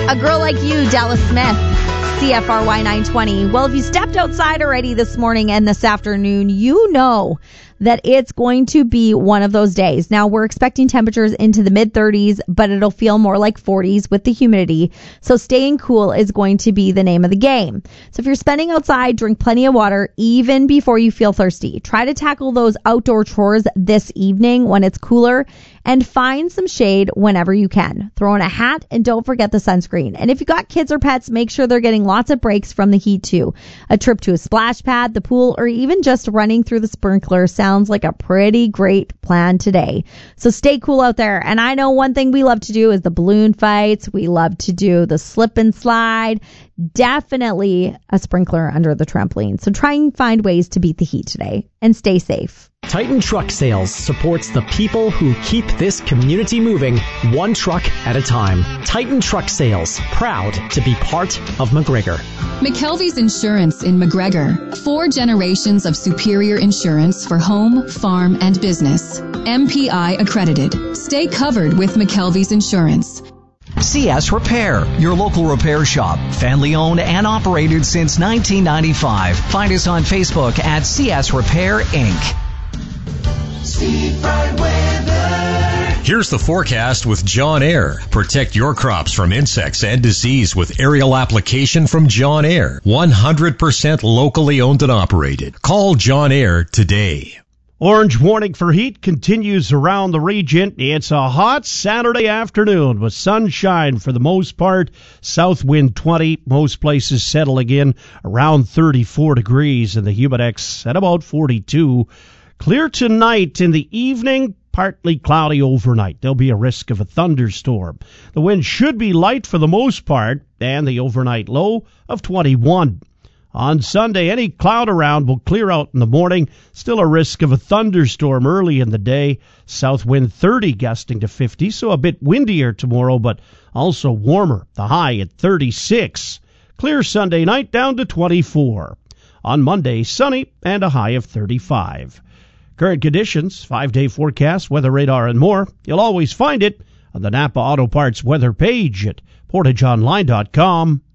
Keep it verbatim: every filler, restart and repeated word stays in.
A Girl Like You, Dallas Smith, C F R Y nine twenty. Well, if you stepped outside already this morning and this afternoon, you know that it's going to be one of those days. Now, we're expecting temperatures into the mid thirties, but it'll feel more like forties with the humidity. So staying cool is going to be the name of the game. So if you're spending outside, drink plenty of water even before you feel thirsty. Try to tackle those outdoor chores this evening when it's cooler, and find some shade whenever you can. Throw in a hat and don't forget the sunscreen. And if you got kids or pets, make sure they're getting lots of breaks from the heat too. A trip to a splash pad, the pool, or even just running through the sprinkler sounds like a pretty great plan today. So stay cool out there. And I know one thing we love to do is the balloon fights. We love to do the slip and slide. Definitely a sprinkler under the trampoline. So try and find ways to beat the heat today and stay safe. Titan Truck Sales supports the people who keep this community moving one truck at a time. Titan Truck Sales, proud to be part of McGregor. McKelvey's Insurance in McGregor. Four generations of superior insurance for home, farm, and business. M P I accredited. Stay covered with McKelvey's Insurance. C S Repair, your local repair shop. Family owned and operated since nineteen ninety-five. Find us on Facebook at C S Repair, Incorporated. Steve Bright Weather. Here's the forecast with John Air. Protect your crops from insects and disease with aerial application from John Air. one hundred percent locally owned and operated. Call John Air today. Orange warning for heat continues around the region. It's a hot Saturday afternoon with sunshine for the most part. South wind twenty. Most places settling in around thirty-four degrees, and the humidex at about forty-two. Clear tonight. In the evening, partly cloudy overnight. There'll be a risk of a thunderstorm. The wind should be light for the most part, and the overnight low of twenty-one. On Sunday, any cloud around will clear out in the morning. Still a risk of a thunderstorm early in the day. South wind thirty, gusting to fifty, so a bit windier tomorrow, but also warmer. The high at thirty-six. Clear Sunday night down to twenty-four. On Monday, sunny and a high of thirty-five. Current conditions, five-day forecast, weather radar, and more. You'll always find it on the Napa Auto Parts weather page at portage online dot com.